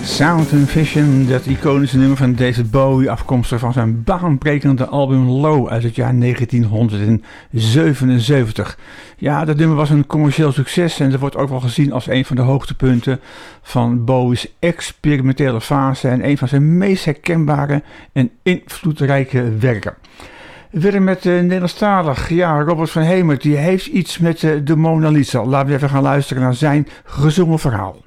Sound and Vision, dat iconische nummer van David Bowie, afkomstig van zijn baanbrekende album Low uit het jaar 1977. Ja, dat nummer was een commercieel succes en dat wordt ook wel gezien als een van de hoogtepunten van Bowie's experimentele fase en een van zijn meest herkenbare en invloedrijke werken. Verder met Nederlandstalig, ja, Robert van Hemert, die heeft iets met de Mona Lisa. Laten we even gaan luisteren naar zijn gezongen verhaal.